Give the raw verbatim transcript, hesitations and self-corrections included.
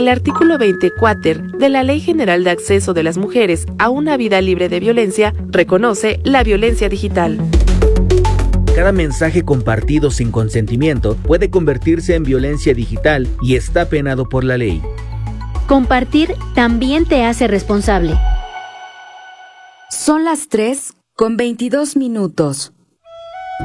El artículo veinte cuater de la Ley General de Acceso de las Mujeres a una Vida Libre de Violencia reconoce la violencia digital. Cada mensaje compartido sin consentimiento puede convertirse en violencia digital y está penado por la ley. Compartir también te hace responsable. Son las tres con veintidós minutos.